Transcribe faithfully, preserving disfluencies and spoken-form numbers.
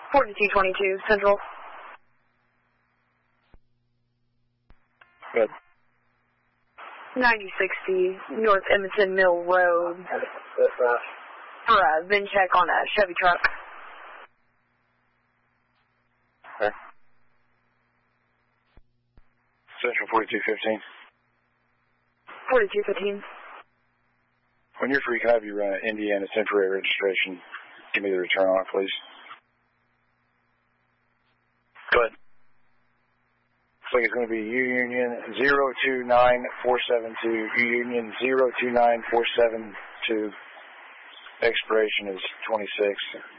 forty-two twenty-two, Central. Good. ninety sixty, North Edmonton Mill Road. That's right. For a VIN check on a Chevy truck. Okay. Central forty-two fifteen. forty-two fifteen. When you're free, can I have your uh, Indiana temporary registration? Give me the return on it, please. Go ahead. Looks like it's going to be U-Union zero two nine four seven two. U-Union zero two nine four seven two. Expiration is twenty-six.